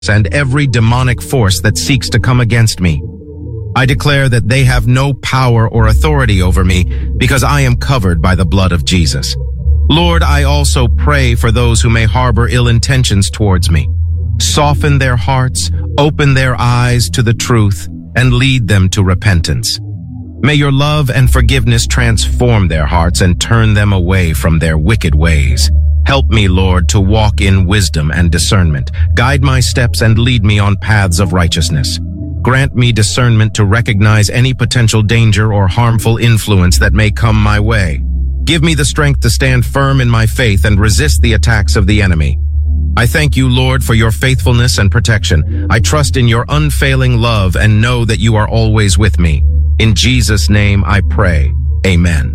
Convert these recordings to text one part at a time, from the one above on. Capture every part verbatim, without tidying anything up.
and every demonic force that seeks to come against me. I declare that they have no power or authority over me because I am covered by the blood of Jesus. Lord, I also pray for those who may harbor ill intentions towards me. Soften their hearts, open their eyes to the truth, and lead them to repentance. May your love and forgiveness transform their hearts and turn them away from their wicked ways. Help me, Lord, to walk in wisdom and discernment. Guide my steps and lead me on paths of righteousness. Grant me discernment to recognize any potential danger or harmful influence that may come my way. Give me the strength to stand firm in my faith and resist the attacks of the enemy. I thank you, Lord, for your faithfulness and protection. I trust in your unfailing love and know that you are always with me. In Jesus' name I pray. Amen.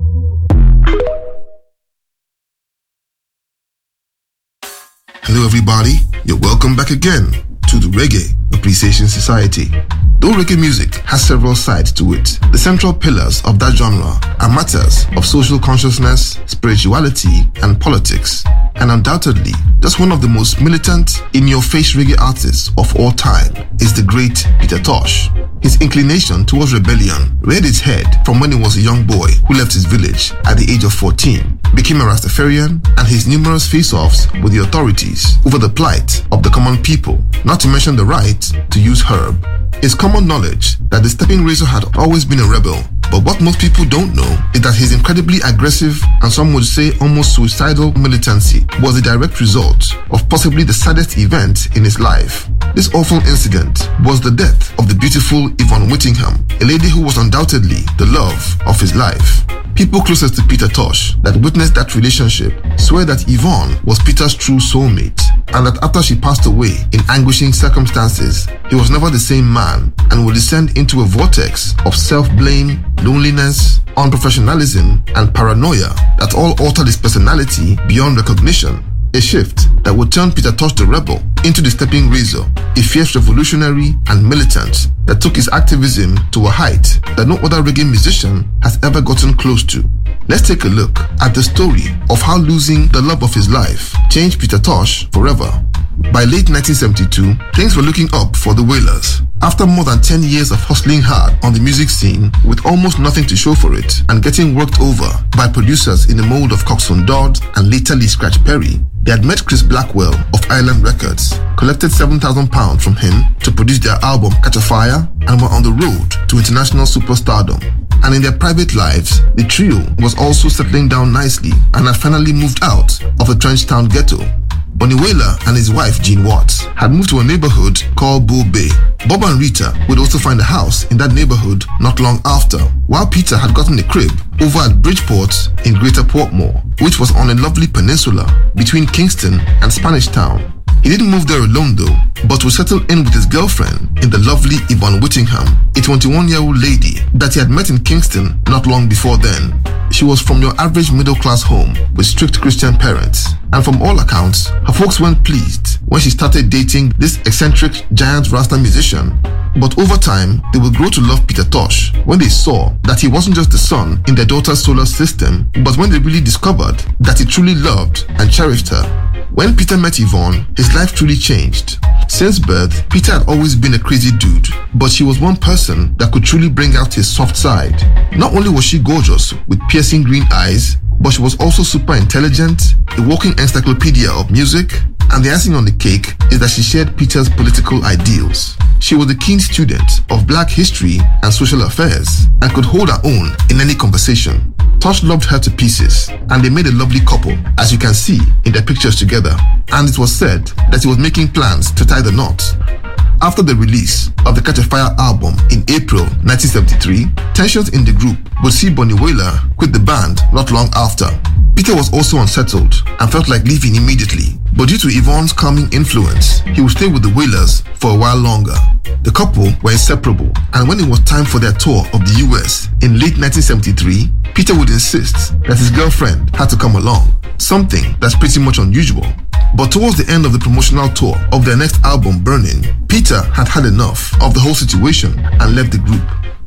Hello everybody, you're welcome back again to the Reggae Appreciation Society. Though reggae music has several sides to it, the central pillars of that genre are matters of social consciousness, spirituality, and politics. And undoubtedly, just one of the most militant, in-your-face reggae artists of all time is the great Peter Tosh. His inclination towards rebellion reared its head from when he was a young boy who left his village at the age of fourteen, became a Rastafarian, and his numerous face-offs with the authorities over the plight of the common people, not to mention the right to use herb. It's common knowledge that the Stepping Razor had always been a rebel, but what most people don't know is that his incredibly aggressive and some would say almost suicidal militancy was a direct result of possibly the saddest event in his life. This awful incident was the death of the beautiful Yvonne Whittingham, a lady who was undoubtedly the love of his life. People closest to Peter Tosh that witnessed that relationship swear that Yvonne was Peter's true soulmate, and that after she passed away in anguishing circumstances, he was never the same man and would descend into a vortex of self-blame, loneliness, unprofessionalism, and paranoia that all altered his personality beyond recognition. A shift that would turn Peter Tosh the rebel into the Stepping Razor, a fierce revolutionary and militant that took his activism to a height that no other reggae musician has ever gotten close to. Let's take a look at the story of how losing the love of his life changed Peter Tosh forever. By late nineteen seventy-two, things were looking up for the Wailers. After more than ten years of hustling hard on the music scene with almost nothing to show for it and getting worked over by producers in the mold of Coxsone Dodd and later Lee Scratch Perry, they had met Chris Blackwell of Island Records, collected seven thousand pounds from him to produce their album Catch a Fire, and were on the road to international superstardom. And in their private lives, the trio was also settling down nicely and had finally moved out of the Trenchtown ghetto. Bunny Wailer and his wife Jean Watts had moved to a neighborhood called Bull Bay. Bob and Rita would also find a house in that neighborhood not long after, while Peter had gotten a crib over at Bridgeport in Greater Portmore, which was on a lovely peninsula between Kingston and Spanish Town. He didn't move there alone though, but would settle in with his girlfriend in the lovely Yvonne Whittingham, a twenty-one-year-old lady that he had met in Kingston not long before then. She was from your average middle-class home with strict Christian parents, and from all accounts, her folks weren't pleased when she started dating this eccentric giant Rasta musician. But over time, they would grow to love Peter Tosh when they saw that he wasn't just the sun in their daughter's solar system, but when they really discovered that he truly loved and cherished her. When Peter met Yvonne, his life truly changed. Since birth, Peter had always been a crazy dude, but she was one person that could truly bring out his soft side. Not only was she gorgeous with piercing green eyes, but she was also super intelligent, a walking encyclopedia of music, and the icing on the cake is that she shared Peter's political ideals. She was a keen student of black history and social affairs and could hold her own in any conversation. Tosh loved her to pieces, and they made a lovely couple, as you can see in their pictures together, and it was said that he was making plans to tie the knot. After the release of the Catch a Fire album in April nineteen seventy-three, tensions in the group would see Bunny Wailer quit the band not long after. Peter was also unsettled and felt like leaving immediately, but due to Yvonne's calming influence, he would stay with the Wailers for a while longer. The couple were inseparable, and when it was time for their tour of the U S in late nineteen seventy-three, Peter would insist that his girlfriend had to come along, something that's pretty much unusual. But towards the end of the promotional tour of their next album, Burning, Peter had had enough of the whole situation and left the group.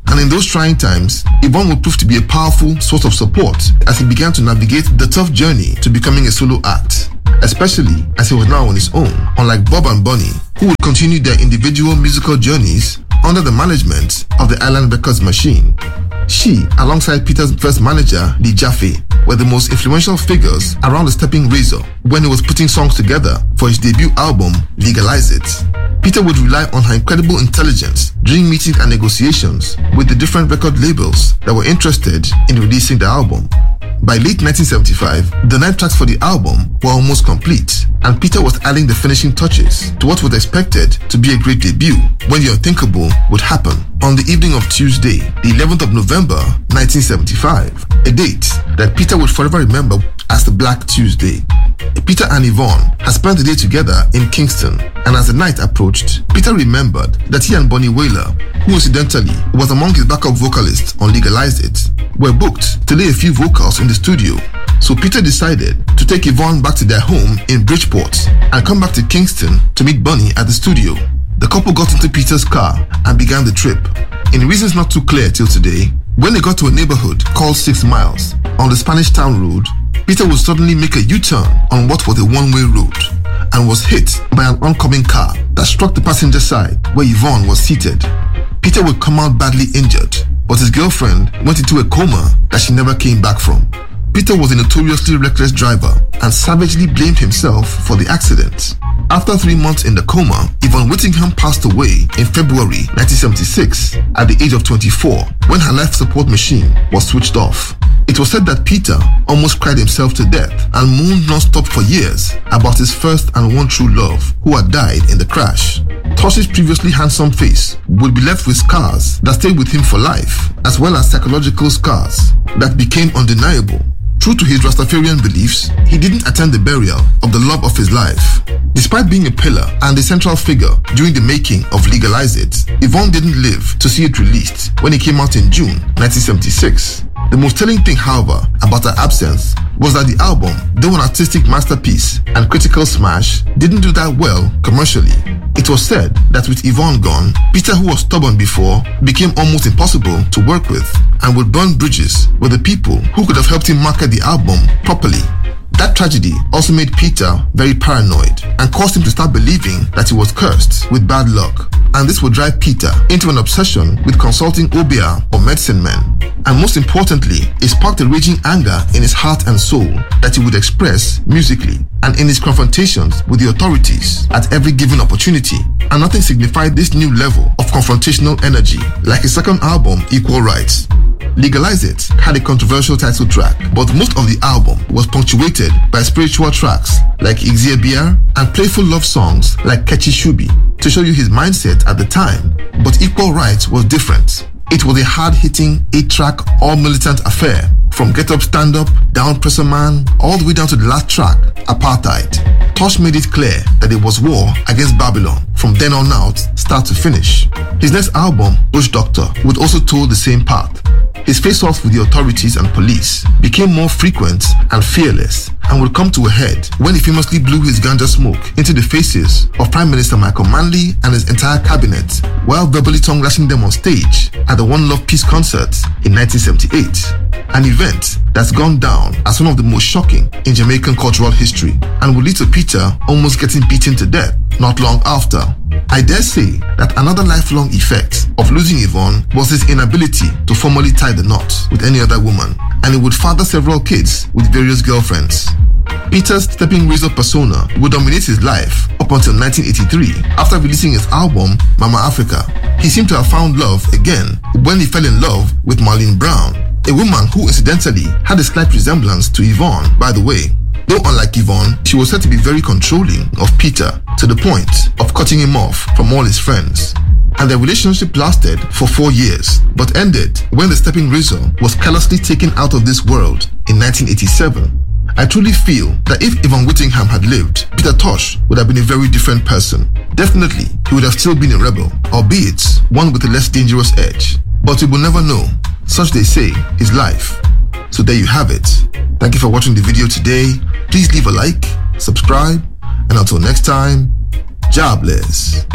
And in those trying times, Yvonne would prove to be a powerful source of support as he began to navigate the tough journey to becoming a solo act, especially as he was now on his own, unlike Bob and Bunny, who would continue their individual musical journeys under the management of the Island Records machine. She, alongside Peter's first manager, Lee Jaffe, were the most influential figures around the Stepping Razor when he was putting songs together for his debut album, Legalize It. Peter would rely on her incredible intelligence during meetings and negotiations with the different record labels that were interested in releasing the album. By late nineteen seventy-five, the nine tracks for the album were almost complete, and Peter was adding the finishing touches to what was expected to be a great debut when the unthinkable would happen on the evening of Tuesday, the eleventh of November, nineteen seventy-five, a date that Peter would forever remember as the Black Tuesday. Peter and Yvonne had spent the day together in Kingston, and as the night approached, Peter remembered that he and Bunny Wailer, who incidentally was among his backup vocalists on Legalize It, were booked to lay a few vocals in the studio. So Peter decided to take Yvonne back to their home in Bridgeport and come back to Kingston to meet Bunny at the studio. The couple got into Peter's car and began the trip. In reasons not too clear till today, when they got to a neighborhood called Six Miles on the Spanish Town Road, Peter would suddenly make a U-turn on what was a one-way road and was hit by an oncoming car that struck the passenger side where Yvonne was seated. Peter would come out badly injured, but his girlfriend went into a coma that she never came back from. Peter was a notoriously reckless driver and savagely blamed himself for the accident. After three months in the coma, Yvonne Whittingham passed away in February nineteen seventy-six at the age of twenty-four when her life support machine was switched off. It was said that Peter almost cried himself to death and moaned non-stop for years about his first and one true love who had died in the crash. Tosh's previously handsome face would be left with scars that stayed with him for life, as well as psychological scars that became undeniable. True to his Rastafarian beliefs, he didn't attend the burial of the love of his life. Despite being a pillar and a central figure during the making of Legalize It, Yvonne didn't live to see it released when it came out in June nineteen seventy-six. The most telling thing, however, about her absence was that the album, though an artistic masterpiece and critical smash, didn't do that well commercially. It was said that with Yvonne gone, Peter, who was stubborn before, became almost impossible to work with and would burn bridges with the people who could have helped him market the album properly. That tragedy also made Peter very paranoid and caused him to start believing that he was cursed with bad luck. And this would drive Peter into an obsession with consulting Obia or medicine men. And most importantly, it sparked a raging anger in his heart and soul that he would express musically and in his confrontations with the authorities at every given opportunity. And nothing signified this new level of confrontational energy like his second album, Equal Rights. Legalize It had a controversial title track, but most of the album was punctuated by spiritual tracks like Ixia and playful love songs like Kechi Shubi to show you his mindset at the time. But Equal Rights was different. It was a hard-hitting, eight-track, all-militant affair, from Get Up, Stand Up, Down Presser Man, all the way down to the last track, Apartheid. Tosh made it clear that it was war against Babylon from then on out, start to finish. His next album, Bush Doctor, would also toe the same path. His face-offs with the authorities and police became more frequent and fearless, and would come to a head when he famously blew his ganja smoke into the faces of Prime Minister Michael Manley and his entire cabinet while verbally tongue-lashing them on stage at the One Love Peace concert in nineteen seventy-eight. An event that's gone down as one of the most shocking in Jamaican cultural history and would lead to Peter almost getting beaten to death not long after. I dare say that another lifelong effect of losing Yvonne was his inability to formally tie the knot with any other woman, and he would father several kids with various girlfriends. Peter's Stepping Razor persona would dominate his life up until nineteen eighty-three after releasing his album Mama Africa. He seemed to have found love again when he fell in love with Marlene Brown, a woman who incidentally had a slight resemblance to Yvonne, by the way. Though unlike Yvonne, she was said to be very controlling of Peter to the point of cutting him off from all his friends. And their relationship lasted for four years, but ended when the Stepping Razor was carelessly taken out of this world in nineteen eighty-seven. I truly feel that if Yvonne Whittingham had lived, Peter Tosh would have been a very different person. Definitely, he would have still been a rebel, albeit one with a less dangerous edge. But we will never know. Such, they say, is life. So there you have it. Thank you for watching the video today. Please leave a like, subscribe, and until next time, Jah bless.